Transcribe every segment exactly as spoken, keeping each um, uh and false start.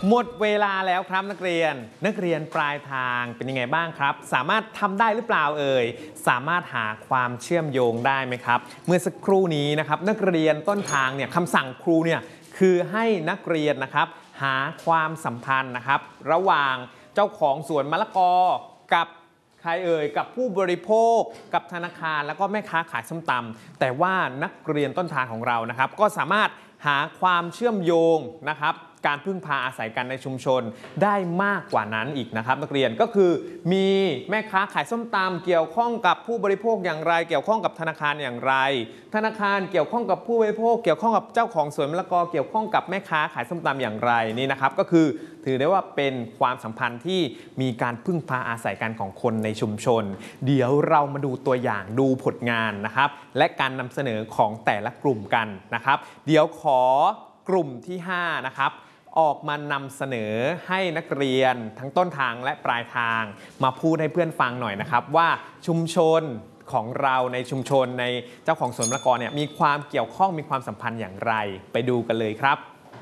หมดเวลาแล้วครับนักเรียนนักเรียนปลายทางเป็นยังไงบ้างครับสามารถทำได้หรือเปล่าเอ่ยสามารถหาความเชื่อมโยงได้ไหมครับเมื่อสักครู่นี้นะครับนักเรียนต้นทางเนี่ยคำสั่งครูเนี่ยคือให้นักเรียนนะครับหาความสัมพันธ์นะครับระหว่างเจ้าของสวนมะละกอกับใครเอ่ยกับผู้บริโภคกับธนาคารแล้วก็แม่ค้าขายส้มตำแต่ว่านักเรียนต้นทางของเรานะครับก็สามารถหาความเชื่อมโยงนะครับการพึ่งพาอาศัยกันในชุมชนได้มากกว่านั้นอีกนะครับนักเรียนก็คือมีแม่ค้าขายส้มตำเกี่ยวข้องกับผู้บริโภคอย่างไรเกี่ยวข้องกับธนาคารอย่างไรธนาคารเกี่ยวข้องกับผู้บริโภคเกี่ยวข้องกับเจ้าของสวนมะละกอเกี่ยวข้องกับแม่ค้าขายส้มตำอย่างไรนี่นะครับก็คือถือได้ว่าเป็นความสัมพันธ์ที่มีการพึ่งพาอาศัยกันของคนในชุมชนเดี๋ยวเรามาดูตัวอย่างดูผลงานนะครับและการนำเสนอของแต่ละกลุ่มกันนะครับเดี๋ยวขอกลุ่มที่ห้านะครับออกมานำเสนอให้นักเรียนทั้งต้นทางและปลายทางมาพูดให้เพื่อนฟังหน่อยนะครับว่าชุมชนของเราในชุมชนในเจ้าของสวนมะละกอเนี่ยมีความเกี่ยวข้องมีความสัมพันธ์อย่างไรไปดูกันเลยครับ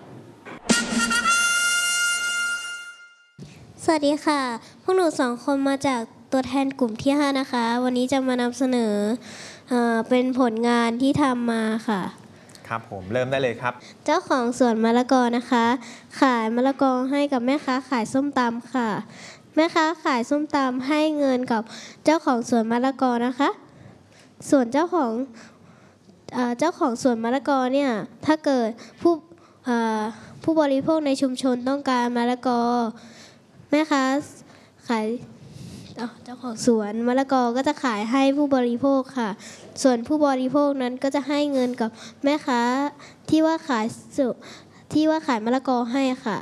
สวัสดีค่ะพวกหนูสองคนมาจากตัวแทนกลุ่มที่ห้านะคะวันนี้จะมานำเสนอเอ่อเป็นผลงานที่ทำมาค่ะครับผมเริ่มได้เลยครับเจ้าของสวนมะละกอนะคะขายมะละกอให้กับแม่ค้าขายส้มตำค่ะแม่ค้าขายส้มตำให้เงินกับเจ้าของสวนมะละกอนะคะส่วนเจ้าของเอ่อเจ้าของสวนมะละกอเนี่ยถ้าเกิดผู้เอ่อผู้บริโภคในชุมชนต้องการมะละกอแม่ค้าขายเจ้าของสวนมะละกอก็จะขายให้ผู้บริโภคค่ะส่วนผู้บริโภคนั้นก็จะให้เงินกับแม่ค้าที่ว่าขายสุที่ว่าขายมะละกอให้ค่ะ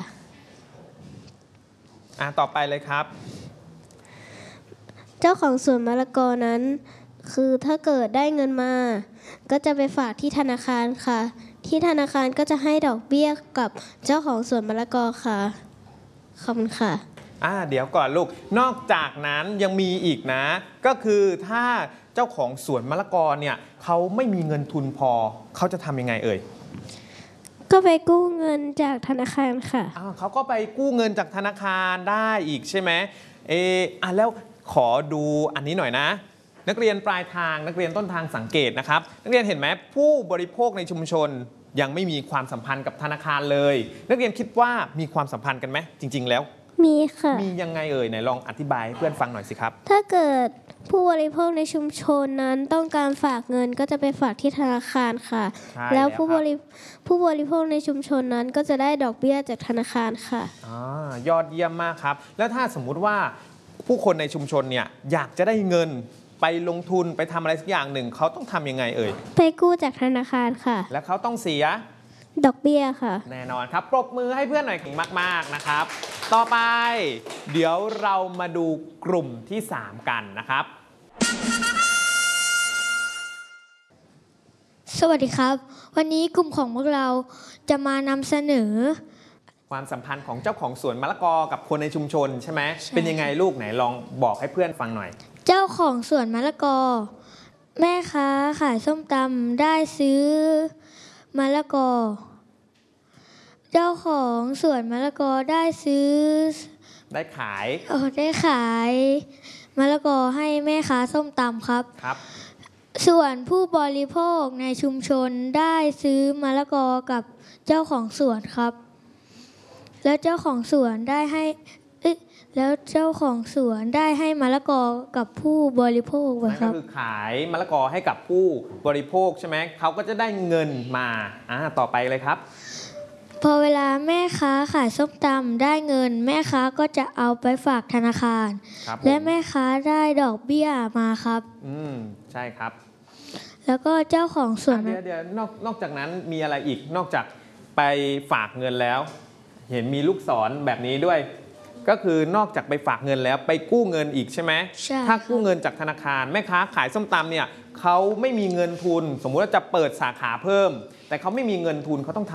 อ่ะต่อไปเลยครับเจ้าของสวนมะละกอนั้นคือถ้าเกิดได้เงินมาก็จะไปฝากที่ธนาคารค่ะที่ธนาคารก็จะให้ดอกเบี้ยกับเจ้าของสวนมะละกอค่ะขอบคุณค่ะอ่าเดี๋ยวก่อนลูกนอกจากนั้นยังมีอีกนะก็คือถ้าเจ้าของสวนมะละกอเนี่ยเขาไม่มีเงินทุนพอเขาจะทำยังไงเอ่ยก็ไปกู้เงินจากธนาคารค่ะอ้าวเขาก็ไปกู้เงินจากธนาคารได้อีกใช่ไหมเอออ่ะแล้วขอดูอันนี้หน่อยนะนักเรียนปลายทางนักเรียนต้นทางสังเกตนะครับนักเรียนเห็นไหมผู้บริโภคในชุมชนยังไม่มีความสัมพันธ์กับธนาคารเลยนักเรียนคิดว่ามีความสัมพันธ์กันไหมจริงๆแล้วมีค่ะมียังไงเอ่ยไหนลองอธิบายให้เพื่อนฟังหน่อยสิครับถ้าเกิดผู้บริโภคในชุมชนนั้นต้องการฝากเงินก็จะไปฝากที่ธนาคารค่ะแล้วผู้บริผู้บริโภคในชุมชนนั้นก็จะได้ดอกเบี้ยจากธนาคารค่ะอ๋อยอดเยี่ยมมากครับแล้วถ้าสมมุติว่าผู้คนในชุมชนเนี่ยอยากจะได้เงินไปลงทุนไปทำอะไรสักอย่างหนึ่งเขาต้องทำยังไงเอ่ยไปกู้จากธนาคารค่ะแล้วเขาต้องเสียดอกเบี้ยค่ะแน่นอนครับปรบมือให้เพื่อนหน่อยเก่งมากๆนะครับต่อไปเดี๋ยวเรามาดูกลุ่มที่สามกันนะครับสวัสดีครับวันนี้กลุ่มของพวกเราจะมานำเสนอความสัมพันธ์ของเจ้าของสวนมะละกอกับคนในชุมชนใช่ไหมเป็นยังไงลูกไหนลองบอกให้เพื่อนฟังหน่อยเจ้าของสวนมะละกอแม่ค้าขายส้มตำได้ซื้อมะละกอเจ้าของสวนมะละกอได้ซื้อได้ขายเออได้ขายมะละกอให้แม่ค้าส้มตำครับครับส่วนผู้บริโภคในชุมชนได้ซื้อมะละกอกับเจ้าของสวนครับแล้วเจ้าของสวนได้ให้เอ๊ะแล้วเจ้าของสวนได้ให้มะละกอกับผู้บริโภคนั่นก็คือขายมะละกอให้กับผู้บริโภคใช่ไหมเขาก็จะได้เงินมาอ่าต่อไปเลยครับพอเวลาแม่ค้าขายส้มตำได้เงินแม่ค้าก็จะเอาไปฝากธนาคารและแม่ค้าได้ดอกเบี้ยมาครับอืมใช่ครับแล้วก็เจ้าของสวนเดี๋ยวเดี๋ยวนอกนอกจากนั้นมีอะไรอีกนอกจากไปฝากเงินแล้วเห็นมีลูกศรแบบนี้ด้วยก็คือนอกจากไปฝากเงินแล้วไปกู้เงินอีกใช่ไหมถ้ากู้เงินจากธนาคารแม่ค้าขายส้มตำเนี่ยเขาไม่มีเงินทุนสมมุติว่าจะเปิดสาขาเพิ่มแต่เขาไม่มีเงินทุนเขาต้องทำ